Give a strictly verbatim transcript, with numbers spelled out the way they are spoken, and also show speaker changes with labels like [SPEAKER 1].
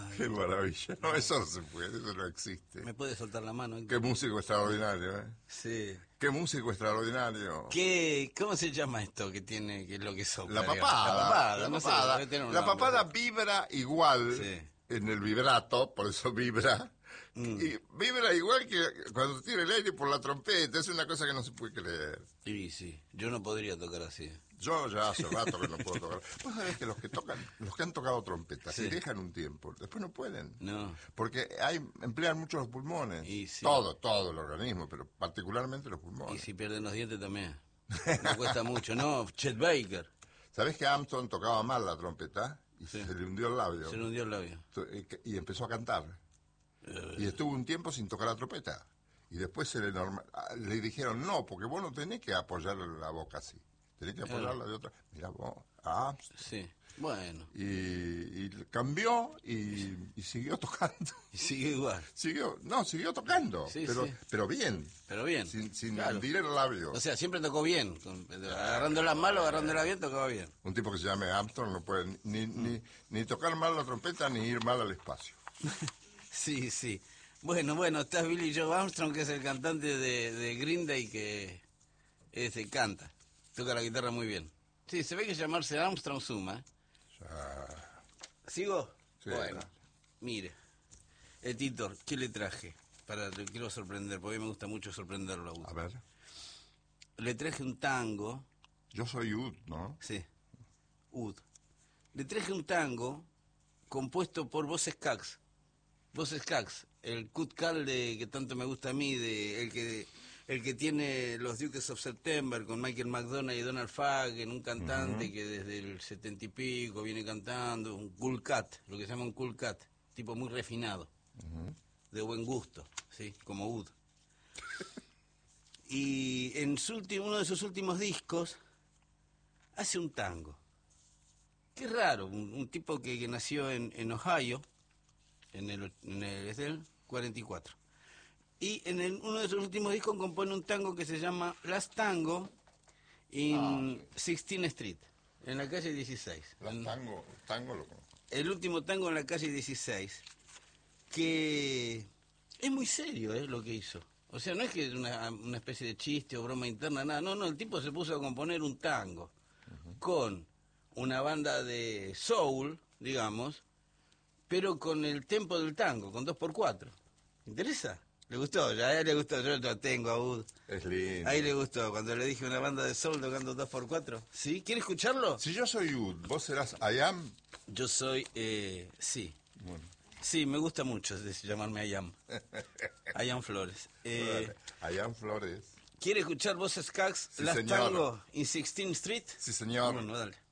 [SPEAKER 1] Qué maravilla. No, eso no se puede, eso no existe.
[SPEAKER 2] ¿Me puede soltar la mano,
[SPEAKER 1] Qué
[SPEAKER 2] Héctor?
[SPEAKER 1] músico extraordinario, ¿eh?
[SPEAKER 2] Sí.
[SPEAKER 1] Qué músico extraordinario.
[SPEAKER 2] ¿Qué, ¿Cómo se llama esto que tiene, que es lo que sopla?
[SPEAKER 1] La
[SPEAKER 2] digamos?
[SPEAKER 1] papada.
[SPEAKER 2] La papada,
[SPEAKER 1] La
[SPEAKER 2] no sé,
[SPEAKER 1] papada,
[SPEAKER 2] debe tener un
[SPEAKER 1] la
[SPEAKER 2] nombre.
[SPEAKER 1] papada vibra igual
[SPEAKER 2] Sí.
[SPEAKER 1] en el vibrato, por eso vibra.
[SPEAKER 2] Mm.
[SPEAKER 1] Y vibra igual que cuando tira el aire por la trompeta. Es una cosa que no se puede creer.
[SPEAKER 2] Sí, sí, yo no podría tocar así.
[SPEAKER 1] Yo ya hace rato que no puedo tocar. Vos sabés que los que tocan, los que han tocado trompeta,
[SPEAKER 2] Sí.
[SPEAKER 1] si dejan un tiempo, después no pueden.
[SPEAKER 2] No.
[SPEAKER 1] Porque hay, emplean mucho los pulmones.
[SPEAKER 2] Y sí.
[SPEAKER 1] Todo, todo el organismo, pero particularmente los
[SPEAKER 2] Y
[SPEAKER 1] pulmones.
[SPEAKER 2] si pierden los dientes también. Me cuesta mucho. No, Chet Baker.
[SPEAKER 1] ¿Sabés que Armstrong tocaba mal la trompeta? Y
[SPEAKER 2] Sí.
[SPEAKER 1] se le hundió el labio.
[SPEAKER 2] Se le hundió el labio.
[SPEAKER 1] Y empezó a cantar. Y estuvo un tiempo sin tocar la trompeta. Y después se le, norma... le dijeron, no, porque vos no tenés que apoyar la boca así. Tenés que apoyarla de otra. Mirá vos, ah,
[SPEAKER 2] Sí, bueno.
[SPEAKER 1] y, y cambió y, y siguió tocando.
[SPEAKER 2] Y sigue igual.
[SPEAKER 1] Siguió, no, siguió tocando,
[SPEAKER 2] Sí,
[SPEAKER 1] pero,
[SPEAKER 2] sí.
[SPEAKER 1] pero bien.
[SPEAKER 2] Pero bien.
[SPEAKER 1] Sin, sin
[SPEAKER 2] Claro.
[SPEAKER 1] hundir el labio.
[SPEAKER 2] O sea, siempre tocó bien. Con- Agarrándola mal o agarrándola bien, tocaba bien.
[SPEAKER 1] Un tipo que se llame Armstrong no puede ni, ni, ni tocar mal la trompeta ni ir mal al espacio.
[SPEAKER 2] Sí, sí. Bueno, bueno, está Billy Joe Armstrong, que es el cantante de, de Green Day, que este, canta. Toca la guitarra muy bien. Sí, se ve que llamarse Armstrong suma.
[SPEAKER 1] Ya,
[SPEAKER 2] ¿Sigo?
[SPEAKER 1] sí,
[SPEAKER 2] Bueno,
[SPEAKER 1] dale.
[SPEAKER 2] mire. Eh, Titor, ¿qué le traje? Para, le quiero sorprender, porque a mí me gusta mucho sorprenderlo a uno.
[SPEAKER 1] A ver,
[SPEAKER 2] Le traje un tango.
[SPEAKER 1] yo soy Ud, ¿no?
[SPEAKER 2] Sí, Ud. Le traje un tango compuesto por Boz Scaggs. Boz Scaggs, el Cut Cal de que tanto me gusta a mí, de el que el que tiene los Dukes of September con Michael McDonald y Donald Fagen, un cantante
[SPEAKER 1] Ujú.
[SPEAKER 2] que desde el setenta y pico viene cantando, un cool cat, lo que se llama un cool cat, tipo muy refinado,
[SPEAKER 1] Ujú.
[SPEAKER 2] de buen gusto, sí, como Ud. Y en su último, uno de sus últimos discos hace un tango. Qué raro, un, un tipo que, que nació en, en Ohio, en el, en el, es del cuarenta y cuatro. Y en el- uno de sus últimos discos compone un tango que se llama Last Tango in
[SPEAKER 1] Ah,
[SPEAKER 2] sixteenth Street, en la calle dieciséis.
[SPEAKER 1] Las
[SPEAKER 2] En-
[SPEAKER 1] tango, tango lo conozco.
[SPEAKER 2] el último tango en la calle dieciséis, que es muy serio, ¿eh? Lo que hizo. O sea, no es que es una, una especie de chiste o broma interna, nada. No, no, el tipo se puso a componer un tango con una banda de soul, digamos, pero con el tempo del tango, con dos por cuatro. ¿Interesa? ¿Le gustó? Ya a él le gustó, yo lo tengo a Ud.
[SPEAKER 1] Es lindo.
[SPEAKER 2] Ahí le gustó, cuando le dije una banda de soul tocando dos por cuatro. ¿Sí? ¿Quiere escucharlo?
[SPEAKER 1] Si yo soy Ud, vos serás I am.
[SPEAKER 2] Yo soy, eh, sí.
[SPEAKER 1] Bueno,
[SPEAKER 2] Sí, me gusta mucho es llamarme Ayam. Ayam Flores. Eh,
[SPEAKER 1] I am Flores.
[SPEAKER 2] ¿Quiere escuchar Boz Scaggs,
[SPEAKER 1] Sí,
[SPEAKER 2] Last
[SPEAKER 1] señor.
[SPEAKER 2] Tango in sixteenth Street?
[SPEAKER 1] Sí, señor.
[SPEAKER 2] Bueno, dale.